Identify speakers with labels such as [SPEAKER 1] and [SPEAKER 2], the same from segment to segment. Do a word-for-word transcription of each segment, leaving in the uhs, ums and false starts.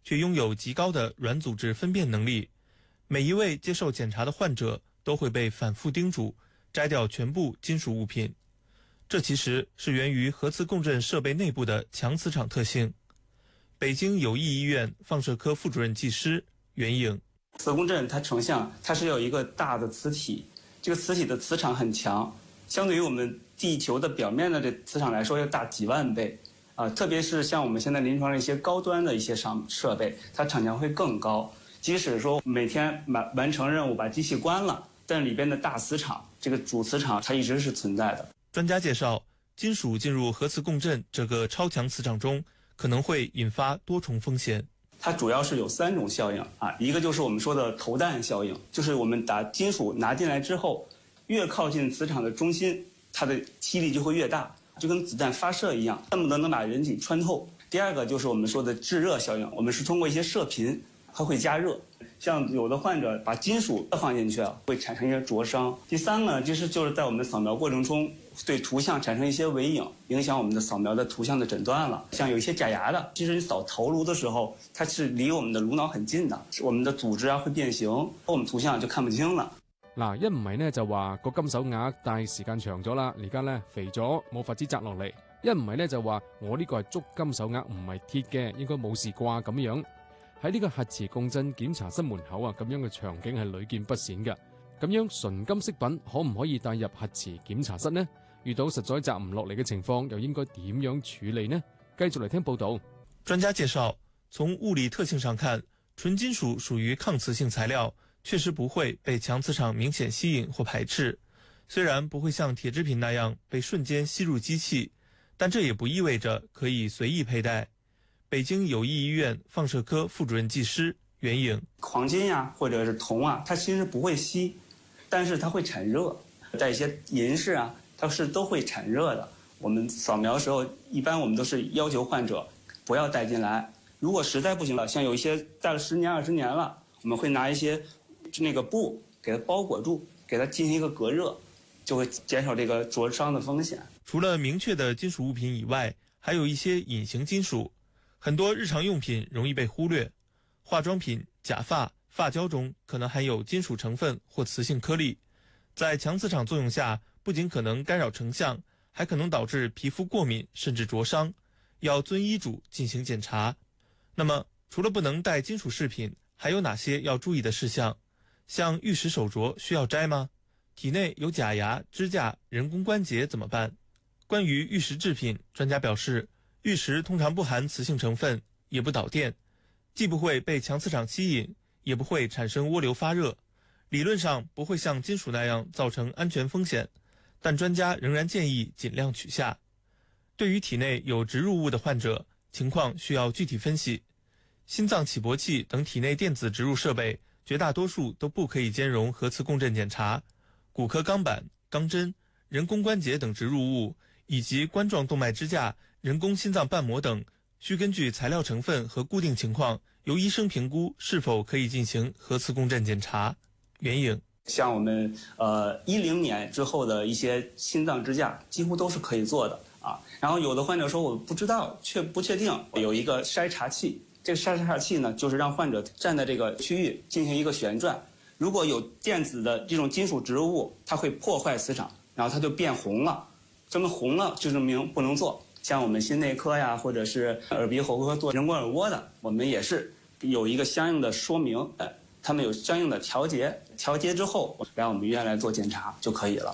[SPEAKER 1] 却拥有极高的软组织分辨能力。每一位接受检查的患者都会被反复叮嘱摘掉全部金属物品，这其实是源于核磁共振设备内部的强磁场特性。北京友谊医院放射科副主任技师袁颖，
[SPEAKER 2] 磁共振它成像，它是有一个大的磁体，这个磁体的磁场很强，相对于我们地球的表面的这磁场来说要大几万倍啊、呃！特别是像我们现在临床的一些高端的一些上设备，它场强会更高。即使说每天完完成任务把机器关了，但里边的大磁场，这个主磁场它一直是存在的。
[SPEAKER 1] 专家介绍，金属进入核磁共振这个超强磁场中，可能会引发多重风险。
[SPEAKER 2] 它主要是有三种效应啊，一个就是我们说的投弹效应，就是我们把金属拿进来之后，越靠近磁场的中心，它的吸力就会越大，就跟子弹发射一样，恨不得能把人体穿透。第二个就是我们说的制热效应，我们是通过一些射频，它会加热。像有的患者把金属放进去啊，会产生一些灼伤。第三个呢，就是就是在我们的扫描过程中，对图像产生一些微影，影响我们的扫描的图像的诊断了。像有一些假牙的，其实你扫头颅的时候，它是離我們的顱腦很近的，我們的組織啊會變形，我們圖像就看不清了。
[SPEAKER 3] 嗱，一唔係呢就話個金手鐲戴時間長咗啦，而家呢肥咗冇法子摘落嚟；一唔係呢就話我呢個係足金手鐲，唔係鐵嘅，應該冇事啩咁樣。喺呢個核磁共振檢查室門口啊，咁樣嘅場景係屢見不鮮嘅。咁樣純金飾品可唔可以帶入核磁檢查室呢？遇到實在摘唔落嚟嘅情況，又應該點樣處理呢？繼續嚟聽報道。
[SPEAKER 1] 專家介紹，從物理特性上看，純金屬屬於抗磁性材料，確實不會被強磁場明顯吸引或排斥。雖然不會像鐵製品那樣被瞬間吸入機器，但這也不意味着可以隨意佩戴。北京友誼醫院放射科副主任技師袁穎，
[SPEAKER 2] 黃金呀、啊、或者是銅啊，它其實不會吸，但是它會產熱。在一些銀飾啊，它是都會產熱的。我們掃描的時候，一般我們都是要求患者不要帶進來。如果實在不行了，像有一些戴了十年、二十年了，我們會拿一些那個布給它包裹住，給它進行一個隔熱，就會減少這個灼傷的風險。
[SPEAKER 1] 除了明確的金屬物品以外，還有一些隱形金屬。很多日常用品容易被忽略，化妝品、假髮、髮膠中可能含有金屬成分或磁性顆粒，在強磁場作用下，不僅可能干擾成像，還可能導致皮膚過敏甚至灼傷，要遵醫囑進行檢查。那麼，除了不能戴金屬飾品，還有哪些要注意的事項？像玉石手鐲需要摘嗎？體內有假牙、支架、人工關節怎麼辦？關於玉石製品，專家表示，玉石通常不含磁性成分，也不導電，既不會被強磁場吸引，也不會產生渦流發熱，理論上不會像金屬那樣造成安全風險，但專家仍然建議盡量取下。對於體內有植入物的患者，情況需要具體分析。心臟起搏器等體內電子植入設備，絕大多數都不可以兼容核磁共振檢查。骨科鋼板、鋼針、人工關節等植入物，以及冠狀動脈支架、人工心臟瓣膜等，需根據材料成分和固定情況，由醫生評估是否可以進行核磁共振檢查。袁穎，
[SPEAKER 2] 像我們呃一零年之後的一些心臟支架，幾乎都是可以做的啊。然後有的患者說我不知道，卻不確定，有一個篩查器，這個篩查器呢，就是讓患者站在這個區域進行一個旋轉，如果有電子的這種金屬植入物，它會破壞磁場，然後它就變紅了，這麼紅了就證明不能做。像我們心內科呀，或者是耳鼻喉科做人工耳蝸的，我們也是有一個相應的說明，呃，他們有相應的調節，調節之後來我們醫院來做檢查就可以了。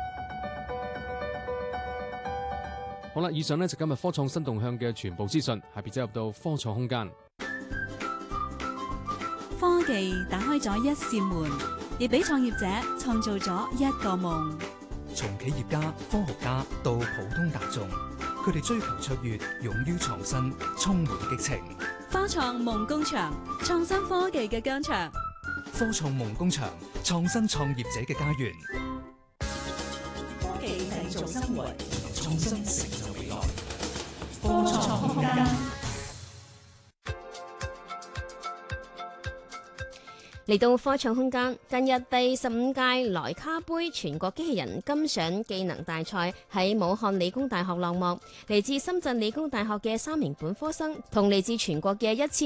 [SPEAKER 3] 好啦，以上呢就今日科創新動向嘅全部資訊，下邊走入到科創空間。
[SPEAKER 4] 科技打開咗一扇門，亦俾創業者創造咗一個夢。
[SPEAKER 5] 從企業家、科學家到普通大眾，佢哋追求卓越，勇於創新，充滿激情。
[SPEAKER 4] 科創夢工場，創新科技嘅疆場。
[SPEAKER 5] 科創夢工場，創新創業者嘅家園。
[SPEAKER 4] 科技製造生活，
[SPEAKER 5] 創新成就未來。
[SPEAKER 4] 科創空間。
[SPEAKER 6] 嚟到科創空間，近日第十五屆萊卡杯全國機器人金賞技能大賽喺武漢理工大學落幕，嚟自深圳理工大學嘅三名本科生同嚟自全國嘅一千